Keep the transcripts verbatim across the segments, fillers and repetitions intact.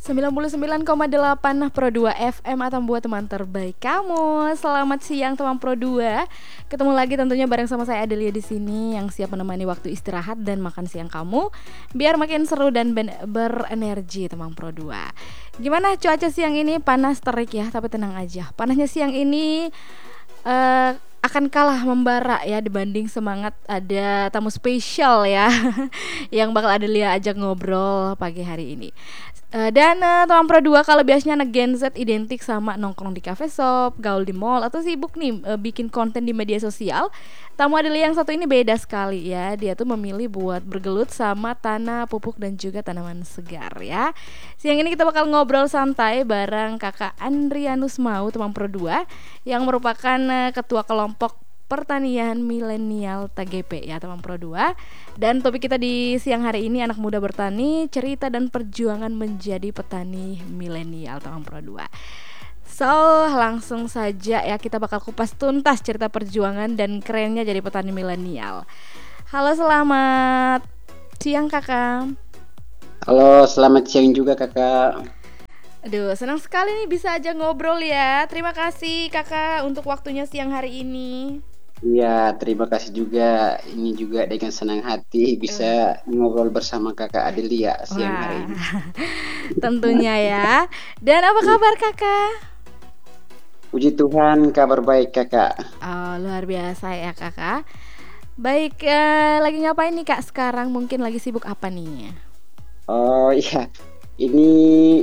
sembilan puluh sembilan koma delapan Pro dua F M atau buat teman terbaik kamu. Selamat siang teman Pro dua. Ketemu lagi tentunya bareng sama saya Adelia di sini yang siap menemani waktu istirahat dan makan siang kamu biar makin seru dan ben- berenergi teman Pro dua. Gimana cuaca siang ini? Panas terik ya, tapi tenang aja. Panasnya siang ini uh, akan kalah membara ya dibanding semangat ada tamu spesial ya yang bakal Adelia ajak ngobrol pagi hari ini. Uh, dan uh, teman Pro dua kalau biasanya anak Gen Z identik sama nongkrong di cafe shop, gaul di mall atau sibuk nih uh, bikin konten di media sosial, tamu Adelia yang satu ini beda sekali ya. Dia tuh memilih buat bergelut sama tanah, pupuk dan juga tanaman segar ya. Siang ini kita bakal ngobrol santai bareng Kakak Andrianus Mau teman Pro dua yang merupakan uh, ketua kelompok Pertanian Milenial T G P ya teman Pro dua. Dan topik kita di siang hari ini anak muda bertani, cerita dan perjuangan menjadi petani milenial teman Pro dua. So langsung saja ya kita bakal kupas tuntas cerita perjuangan dan kerennya jadi petani milenial. Halo, selamat siang kakak. Halo, selamat siang juga kakak. Aduh, senang sekali nih bisa aja ngobrol ya. Terima kasih kakak untuk waktunya siang hari ini. Iya, terima kasih juga. Ini juga dengan senang hati bisa uh. ngobrol bersama kakak Adelia siang Wah. hari ini. Tentunya ya. Dan apa kabar kakak? Puji Tuhan, kabar baik kakak. Oh, luar biasa ya kakak. Baik, eh, lagi ngapain nih kak sekarang? Mungkin lagi sibuk apa nih? Oh iya, ini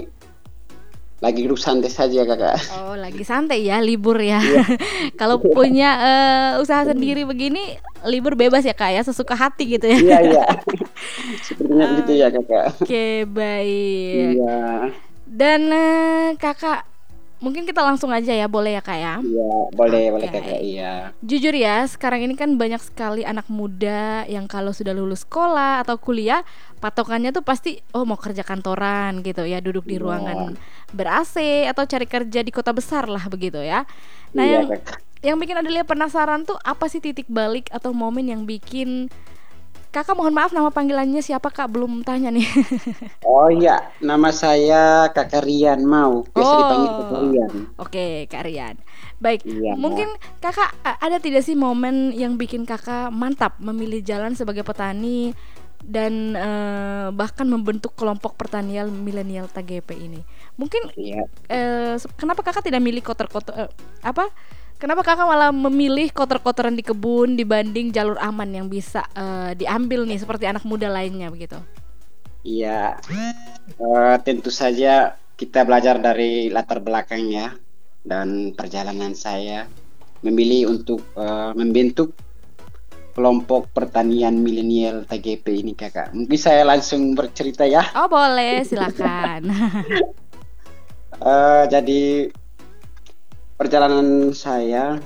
lagi duduk santai saja kakak. Oh, lagi santai ya, libur ya. Kalau punya uh, usaha sendiri begini, libur bebas ya kak ya, sesuka hati gitu ya. Iya iya. Sepertinya uh, begitu ya kakak. Oke, okay, baik. Iya. Dan uh, kakak, mungkin kita langsung aja ya, boleh ya kak ya? Iya, boleh okay. boleh kakak. Iya. Jujur ya, sekarang ini kan banyak sekali anak muda yang kalau sudah lulus sekolah atau kuliah, patokannya tuh pasti oh mau kerja kantoran gitu ya, duduk di yeah. ruangan ber-A C atau cari kerja di kota besar lah begitu ya. Nah yeah, yang kakak. yang bikin Adelia penasaran tuh apa sih titik balik atau momen yang bikin kakak, mohon maaf nama panggilannya siapa kak, belum tanya nih. Oh iya, nama saya Kakak Rian Mau, biasa oh. dipanggil Kakak Rian. Oke, okay, Kak Rian. Baik, iya, mungkin kakak ada tidak sih momen yang bikin kakak mantap memilih jalan sebagai petani dan uh, bahkan membentuk kelompok pertanian milenial T G P ini? Mungkin iya. uh, kenapa kakak tidak milih kotor-kotor uh, apa? Kenapa kakak malah memilih kotor-kotoran di kebun dibanding jalur aman yang bisa uh, diambil nih seperti anak muda lainnya begitu? Iya, uh, tentu saja kita belajar dari latar belakangnya dan perjalanan saya memilih untuk uh, membentuk kelompok pertanian milenial T G P ini kakak. Mungkin saya langsung bercerita ya. Oh boleh, silakan. uh, jadi perjalanan saya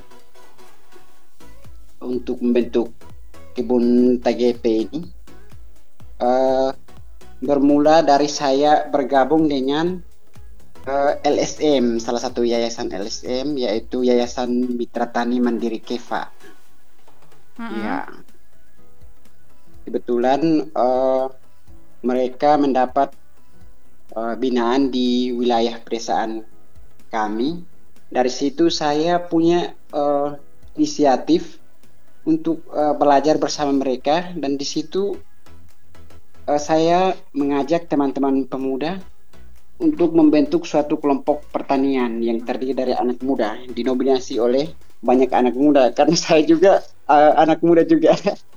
untuk membentuk kebun T G P ini uh, bermula dari saya bergabung dengan uh, L S M, salah satu yayasan L S M yaitu Yayasan Mitra Tani Mandiri Kefa. Mm-hmm. Ya, kebetulan uh, mereka mendapat uh, binaan di wilayah pedesaan kami. Dari situ saya punya uh, inisiatif untuk uh, belajar bersama mereka dan di situ uh, saya mengajak teman-teman pemuda untuk membentuk suatu kelompok pertanian yang terdiri dari anak muda, dinominasi oleh banyak anak muda karena saya juga uh, anak muda juga.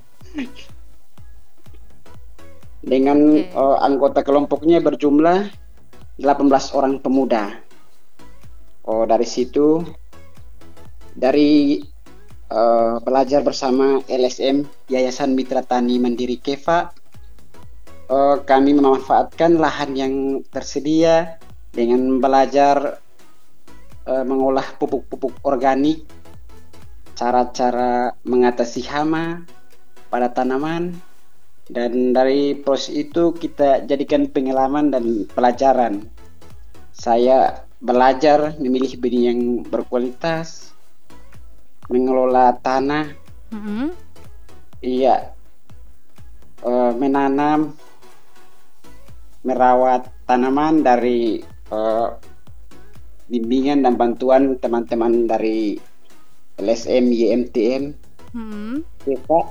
Dengan okay. uh, anggota kelompoknya berjumlah delapan belas orang pemuda. Oh, dari situ dari uh, belajar bersama L S M Yayasan Mitra Tani Mandiri Kefa, uh, kami memanfaatkan lahan yang tersedia dengan belajar uh, mengolah pupuk-pupuk organik, cara-cara mengatasi hama pada tanaman, dan dari proses itu kita jadikan pengalaman dan pelajaran. Saya belajar memilih benih yang berkualitas, mengelola tanah, mm-hmm. iya, uh, menanam merawat tanaman dari eh, bimbingan dan bantuan teman-teman dari L S M, Y M T M. Hmm. Ya, Pak.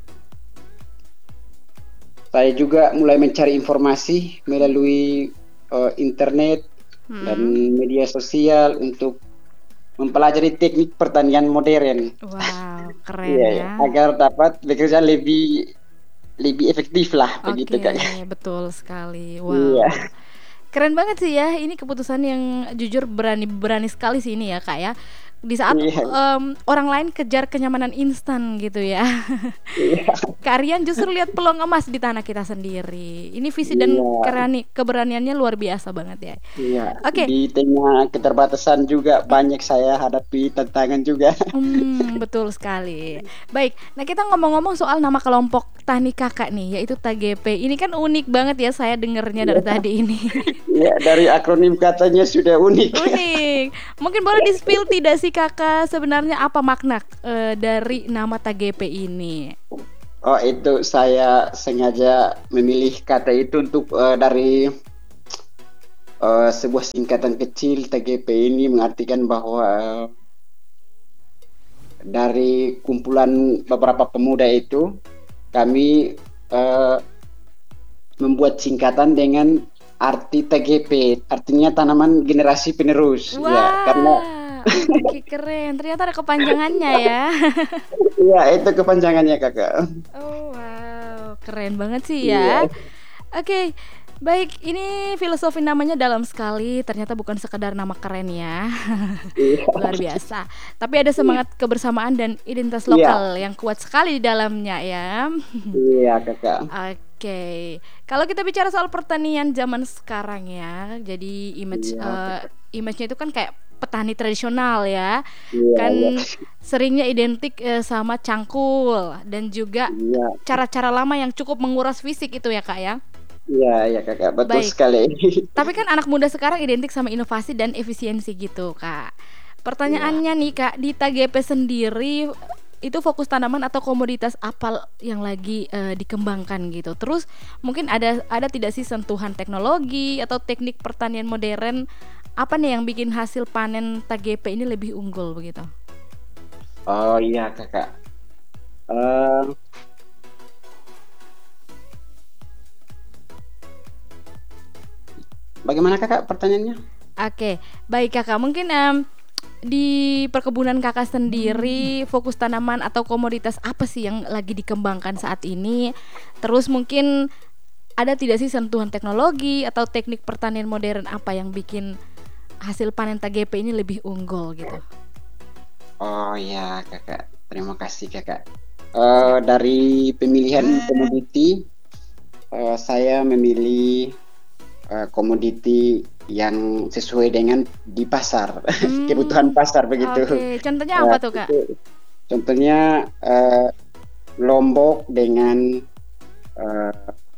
Saya juga mulai mencari informasi melalui eh, internet dan Hmm. media sosial untuk mempelajari teknik pertanian modern. Wow, keren Iya, ya, ya. agar dapat bekerja lebih lebih efektif lah begitu Kak. Oke, betul sekali. Iya, Wow. Keren banget sih ya. Ini keputusan yang jujur berani berani sekali sih ini ya, Kak ya. Di saat iya, em, orang lain kejar kenyamanan instan gitu ya. iya, Kak Rian justru lihat peluang emas di tanah kita sendiri. Ini visi dan iya, kerani, keberaniannya luar biasa banget ya. iya. Oke, Di tengah keterbatasan juga banyak saya hadapi tantangan juga. hmm, betul sekali. Baik, nah kita ngomong-ngomong soal nama kelompok tani kakak nih, yaitu T G P. Ini kan unik banget ya saya dengernya dari tadi ini. Iya, dari akronim katanya sudah unik. Unik. Mungkin boleh di-spill tidak sih kakak sebenarnya apa makna eh, dari nama T G P ini? Oh, itu saya sengaja memilih kata itu untuk eh, dari eh, sebuah singkatan kecil. T G P ini mengartikan bahwa eh, dari kumpulan beberapa pemuda itu kami eh, membuat singkatan dengan arti T G P, artinya tanaman generasi penerus. Ya, karena Wah, oke keren. Ternyata ada kepanjangannya ya. ya itu kepanjangannya Kakak. Oh wow, keren banget sih Iya, ya. Oke, baik. Ini filosofi namanya dalam sekali. Ternyata bukan sekedar nama keren ya. iya, Luar biasa. Tapi ada semangat kebersamaan dan identitas iya, lokal yang kuat sekali di dalamnya ya. iya Kakak. Oke, kalau kita bicara soal pertanian zaman sekarang ya, jadi image Iya, eh, Kakak. image-nya itu kan kayak petani tradisional ya, Iya, kan iya, seringnya identik eh, sama cangkul dan juga iya, cara-cara lama yang cukup menguras fisik itu ya kak ya. iya, iya Kakak. Betul Baik, sekali. tapi kan anak muda sekarang identik sama inovasi dan efisiensi gitu kak. Iya. Pertanyaannya nih kak, di T G P sendiri itu fokus tanaman atau komoditas apa yang lagi eh, dikembangkan gitu. Terus mungkin ada ada tidak sih sentuhan teknologi atau teknik pertanian modern apa nih yang bikin hasil panen T G P ini lebih unggul begitu? Oh iya Kakak. Eh, bagaimana Kakak pertanyaannya? Oke, baik kakak. Mungkin em, di perkebunan kakak sendiri fokus tanaman atau komoditas apa sih yang lagi dikembangkan saat ini? Terus mungkin ada tidak sih sentuhan teknologi atau teknik pertanian modern apa yang bikin hasil panen T G P ini lebih unggul gitu? Oh iya Kakak. Terima kasih Kakak. Eh, Siap. dari pemilihan komoditi, eh, saya memilih eh, komoditi yang sesuai dengan di pasar, kebutuhan Hmm, pasar begitu. oke. Contohnya apa Eh, tuh kak? itu contohnya eh, lombok dengan eh,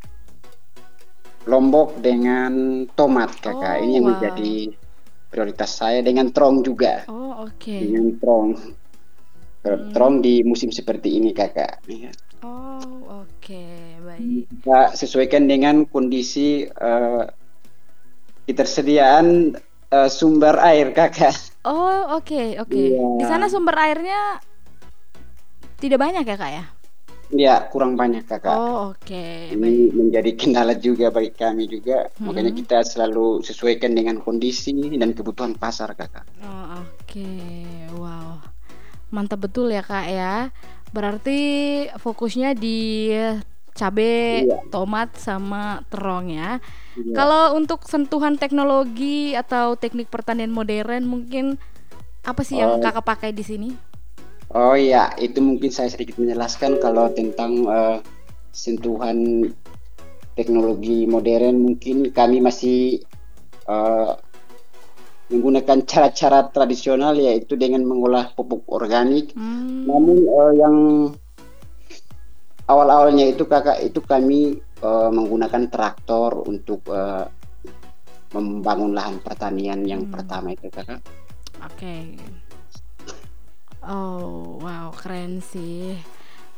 lombok dengan tomat Kakak. Ini Oh yang menjadi wow. prioritas saya dengan terong juga. Oh oke. Dengan terong. Eh, Terong Hmm. di musim seperti ini Kakak. Iya. Oh oke, baik. Kita sesuaikan dengan kondisi eh, ketersediaan eh, sumber air kakak. Oh oke oke. Di Iya, sana sumber airnya tidak banyak ya kak ya? iya kurang banyak kakak. Oh oke, Ini baik. menjadi kendala juga bagi kami juga. Makanya Mm-mm. kita selalu sesuaikan dengan kondisi dan kebutuhan pasar kakak. Oh oke, wow. Mantap betul ya kak ya. Berarti fokusnya di cabe, Iya, tomat sama terong ya. iya. Kalau untuk sentuhan teknologi atau teknik pertanian modern mungkin apa sih yang Oh, kakak pakai di sini? oh iya, itu mungkin saya sedikit menjelaskan kalau tentang eh, sentuhan teknologi modern. Mungkin kami masih eh, menggunakan cara-cara tradisional yaitu dengan mengolah pupuk organik. Hmm, Namun eh, yang awal-awalnya itu kakak itu kami eh, menggunakan traktor untuk eh, membangun lahan pertanian yang hmm, pertama itu kakak. oke. Oh, wow, keren sih.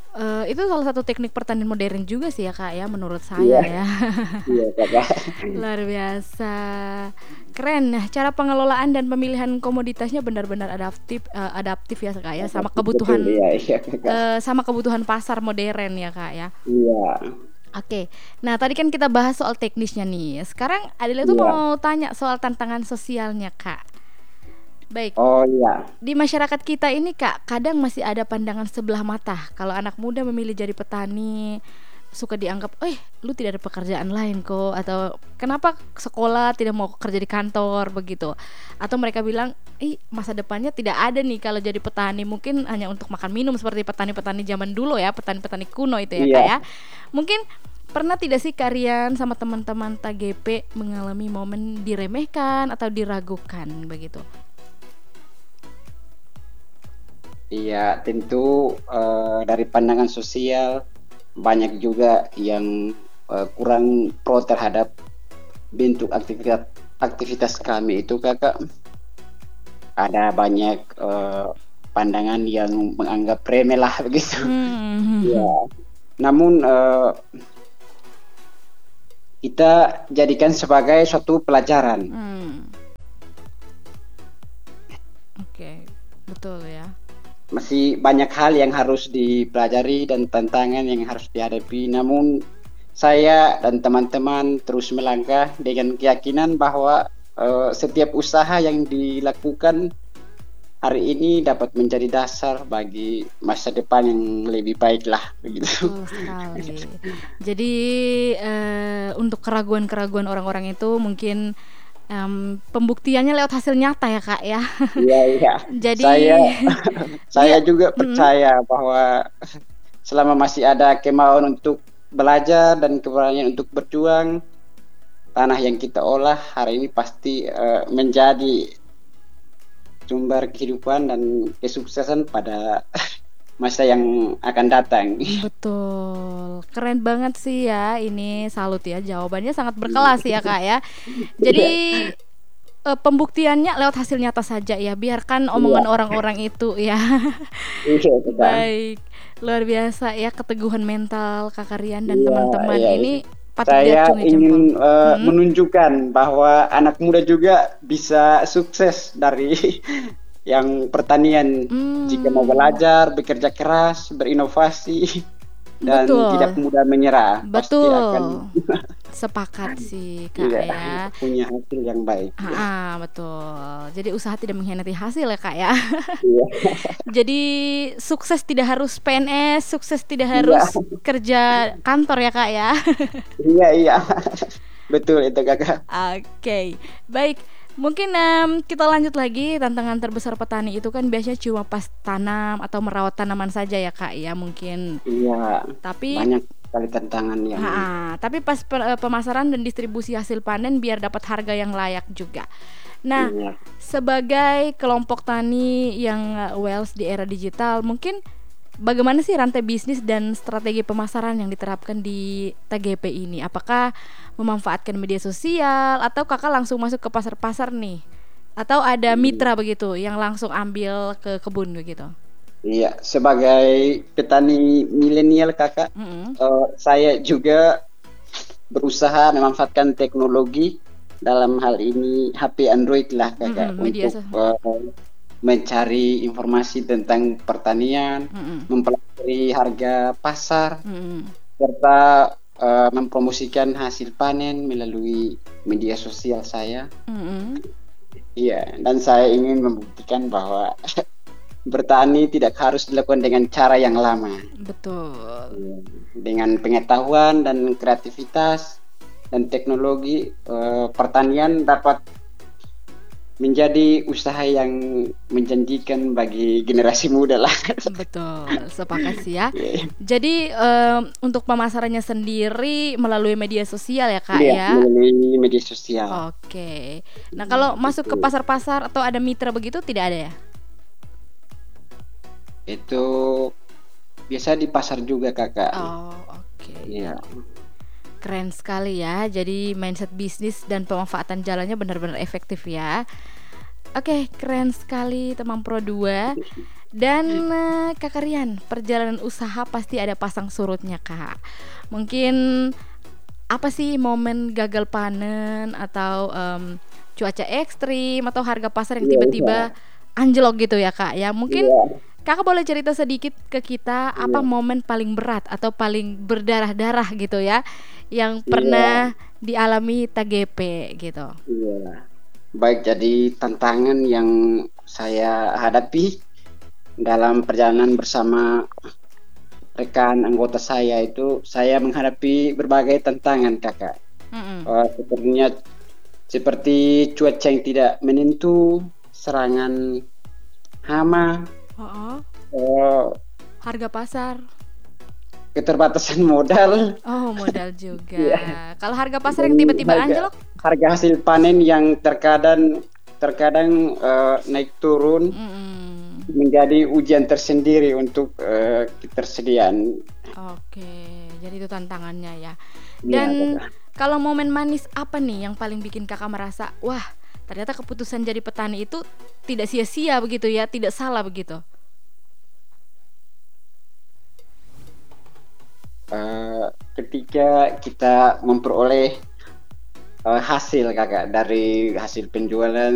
Uh, itu salah satu teknik pertanian modern juga sih ya Kak ya, menurut Iya, saya ya. iya kakak. Luar biasa. Keren. Nah, cara pengelolaan dan pemilihan komoditasnya benar-benar adaptif uh, adaptif ya Kak ya, sama Betul, kebutuhan iya, iya kakak. uh, sama kebutuhan pasar modern ya Kak ya. Iya, Oke. Nah, tadi kan kita bahas soal teknisnya nih. Sekarang Adila tuh iya. mau tanya soal tantangan sosialnya Kak. Baik. Oh iya, Di masyarakat kita ini Kak, kadang masih ada pandangan sebelah mata kalau anak muda memilih jadi petani, suka dianggap, eh lu tidak ada pekerjaan lain kok, atau kenapa sekolah tidak mau kerja di kantor begitu, atau mereka bilang, ih masa depannya tidak ada nih kalau jadi petani, mungkin hanya untuk makan minum seperti petani-petani zaman dulu ya, petani-petani kuno itu ya Kak iya. ya. Mungkin pernah tidak sih kalian sama teman-teman T G P mengalami momen diremehkan atau diragukan begitu? Iya, tentu eh, dari pandangan sosial banyak juga yang eh, kurang pro terhadap bentuk aktivitas aktivitas kami itu kakak. Ada banyak eh, pandangan yang menganggap remeh lah begitu. Ya, Hmm. namun eh, kita jadikan sebagai suatu pelajaran. Hmm. Oke, betul ya. Masih banyak hal yang harus dipelajari dan tantangan yang harus dihadapi. Namun saya dan teman-teman terus melangkah dengan keyakinan bahwa eh, setiap usaha yang dilakukan hari ini dapat menjadi dasar bagi masa depan yang lebih baik lah begitu. Betul sekali. Jadi eh, untuk keraguan-keraguan orang-orang itu mungkin em, pembuktiannya lewat hasil nyata ya Kak ya. Iya, iya. Jadi Saya saya dia juga mm, percaya bahwa selama masih ada kemauan untuk belajar dan keberanian untuk berjuang, tanah yang kita olah hari ini pasti eh, menjadi sumber kehidupan dan kesuksesan pada masa yang akan datang. betul. Keren banget sih ya. Ini salut ya, jawabannya sangat berkelas ya Kak ya. Jadi Iya, eh, pembuktiannya lewat hasil nyata saja ya. Biarkan iya, omongan orang-orang itu ya. iya, kita. Baik. Luar biasa ya keteguhan mental Kak Rian dan Iya, teman-teman iya, iya. ini patut Saya diacungi jempol. ingin eh, Hmm? menunjukkan bahwa anak muda juga bisa sukses dari yang pertanian jika mau Hmm, belajar, bekerja keras, berinovasi, dan tidak betul, mudah menyerah, pasti akan betul. Sepakat sih Kak iya, ya. punya hasil yang baik. Ah, betul. Jadi usaha tidak mengkhianati hasil ya Kak ya. Iya, Jadi sukses tidak harus P N S, sukses tidak iya, harus kerja kantor ya Kak ya. iya, iya, betul itu kakak. Oke, baik. Mungkin em, kita lanjut lagi. Tantangan terbesar petani itu kan biasanya cuma pas tanam atau merawat tanaman saja ya Kak ya mungkin. Iya, Tapi banyak sekali tantangan yang ha, tapi pas pe- eh, pemasaran dan distribusi hasil panen biar dapat harga yang layak juga. Nah, iya. sebagai kelompok tani yang eh, Wells di era digital, mungkin bagaimana sih rantai bisnis dan strategi pemasaran yang diterapkan di T G P ini? Apakah memanfaatkan media sosial atau kakak langsung masuk ke pasar-pasar nih? Atau ada mitra begitu yang langsung ambil ke kebun begitu? Iya, sebagai petani milenial kakak, Mm-mm. eh, saya juga berusaha memanfaatkan teknologi dalam hal ini H P Android lah kakak Mm-mm, media untuk sosial. eh, mencari informasi tentang pertanian, Mm-mm. mempelajari harga pasar, Mm-mm. serta eh, mempromosikan hasil panen melalui media sosial saya. Mm-mm. Iya, dan saya ingin membuktikan bahwa bertani tidak harus dilakukan dengan cara yang lama. Betul. Iya. Dengan pengetahuan dan kreativitas dan teknologi, eh, pertanian dapat menjadi usaha yang menjanjikan bagi generasi muda lah. Betul, sepakat sih ya. Iya, Jadi em, untuk pemasarannya sendiri melalui media sosial ya Kak iya, ya. melalui media sosial. Oke. Nah kalau masuk ke pasar-pasar atau ada mitra begitu tidak ada ya? Itu biasa di pasar juga kakak. Oh oke. Iya, Keren sekali ya. Jadi mindset bisnis dan pemanfaatan jalannya benar-benar efektif ya. Oke, keren sekali teman Pro dua. Dan eh, Kakak Rian, perjalanan usaha pasti ada pasang surutnya Kak. Mungkin apa sih momen gagal panen atau em, cuaca ekstrim atau harga pasar yang Iya, iya, tiba-tiba anjlok gitu ya Kak ya. Mungkin iya, Kakak boleh cerita sedikit ke kita apa iya, momen paling berat atau paling berdarah-darah gitu ya yang iya, pernah dialami T G P gitu. iya. Baik, jadi tantangan yang saya hadapi dalam perjalanan bersama rekan anggota saya itu, saya menghadapi berbagai tantangan, Kakak. Mm-mm. Eh, sepertinya seperti cuaca yang tidak menentu, serangan hama, Oh, eh, harga pasar. keterbatasan modal, Oh, modal juga. ya, Kalau harga pasar dan yang tiba-tiba harga anjlok? harga hasil panen yang terkadang terkadang eh, naik turun Mm-mm. menjadi ujian tersendiri untuk eh, ketersediaan. Oke, jadi itu tantangannya ya. Iya, Dan Kakak. kalau momen manis apa nih yang paling bikin kakak merasa, wah ternyata keputusan jadi petani itu tidak sia-sia begitu ya, tidak salah begitu? Eh, ketika kita memperoleh eh, hasil, Kakak, dari hasil penjualan